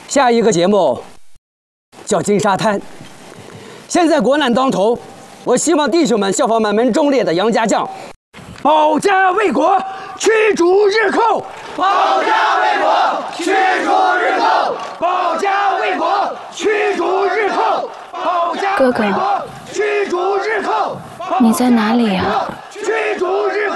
下一个节目叫金沙滩。现在国难当头，我希望弟兄们效仿满门忠烈的杨家将，保家卫国，驱逐日寇。保家卫国，驱逐日寇。保家卫国，驱逐日寇。保家卫国，驱逐日寇。 你在哪里呀？ 驱逐日